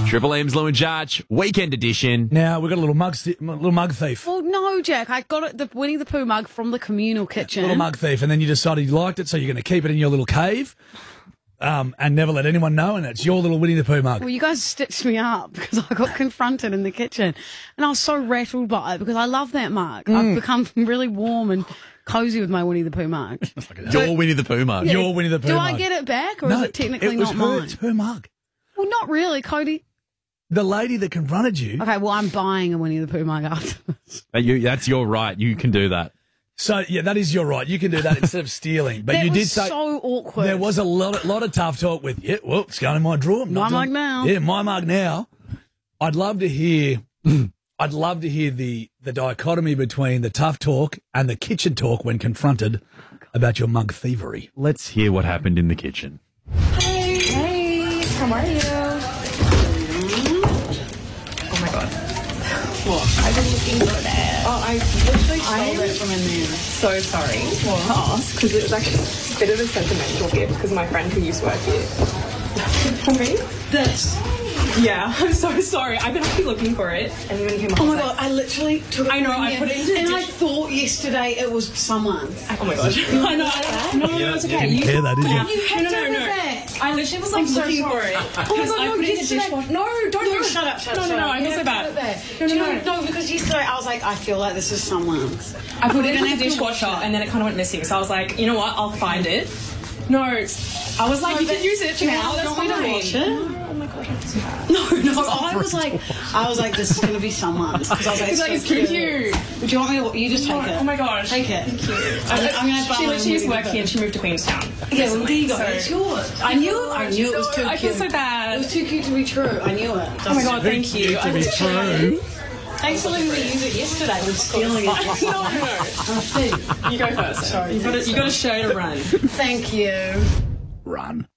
Triple M's Lou and Judge, weekend edition. Now, we've got a little mug thief. Well, no, Jack. I got it, the Winnie the Pooh mug from the communal kitchen. Little mug thief, and then you decided you liked it, so you're going to keep it in your little cave and never let anyone know, and it's your little Winnie the Pooh mug. Well, you guys stitched me up because I got confronted in the kitchen, and I was so rattled by it because I love that mug. I've become really warm and cozy with my Winnie the Poo mug. Your Winnie the Pooh mug. Your Winnie the Pooh Do mug. I get it back, or No, is it technically it was not mine? It's her mug. Well, not really, Cody. The lady that confronted you. Okay, well, I'm buying a Winnie the Pooh mug after this. That's your right. You can do that. So, yeah, that is your right. You can do that instead of stealing. But That you was did say so awkward. there was a lot of tough talk with, well, it's going in my drawer. My mug now. Yeah, my mug now. I'd love to hear the dichotomy between the tough talk and the kitchen talk when confronted about your mug thievery. Let's hear what happened in the kitchen. Hey, how are you? Oh my god. What? I've been looking for that. Oh, I literally stole it from in there. So sorry to ask, because it was actually a bit of a sentimental gift because my friend who used to work here. For me? This. Yeah, I'm so sorry. I've been actually looking for it, and when you came up, Oh my god, I literally took it. I know, from I here, put it into the and I dish. thought yesterday it was someone. Oh my gosh. I know. No, it's okay. You didn't care that, did you? You had No, to no, have no. it back. I literally was like I'm so looking for sorry. it. Oh my Because god, I no, put it in the yesterday. dishwasher. No, don't No, shut up. No, I You feel so have to bad. put it back. No, Do you no, know- no, because yesterday I was like, I feel like this is someone's. I put it gonna in have the to dishwasher wash it. and then it kind of went missing. So I was like, you know what? I'll find it. No, I was like, you can use it now. That's want me to fine. wash it? Oh my gosh, I'm so bad. No, I was like, this is gonna be someone's. Because I was like, It's like, it's cute. Would you want me to? You just take it. Oh my gosh. Take it. Thank you. I'm gonna buy She one literally used to really work here and she moved to Queenstown. Yeah, well, there you go. So- It's yours. I knew it was too cute. I feel so bad. It was too cute to be true. I knew it. Oh my god, thank you. To be true. Thanks for letting me use it yesterday. We're stealing it. No. You go first. Sorry. You got to show to run. Thank you. Run.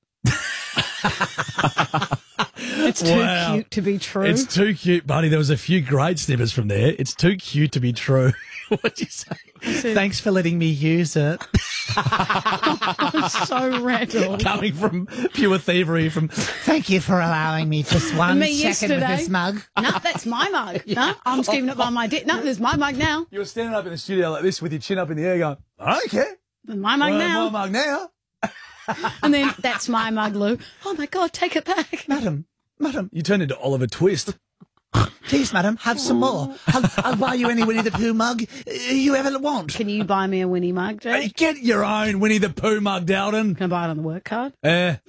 It's too Wow. cute to be true. It's too cute, buddy. There was a few great snippets from there. It's too cute to be true. What'd you say? Thanks for letting me use it. I'm so rattled. Coming from pure thievery from... Thank you for allowing me just one Me second with yesterday. this mug. No, that's my mug. No, I'm just keeping it by my dick. No, there's my mug now. You were standing up in the studio like this with your chin up in the air going, I don't care. There's my mug Well, now. my mug now. And then that's my mug, Lou. Oh my God, take it back. Madam. You turned into Oliver Twist. Please, madam, have some more. I'll buy you any Winnie the Pooh mug you ever want. Can you buy me a Winnie mug, Hey, Jake? get your own Winnie the Pooh mug, Dowden. Can I buy it on the work card? That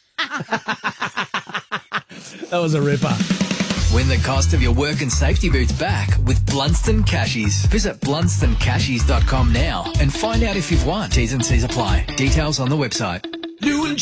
was a ripper. Win the cost of your work and safety boots back with Blunston Cashies. Visit blunstoncashies.com now and find out if you've won. T's and C's apply. Details on the website.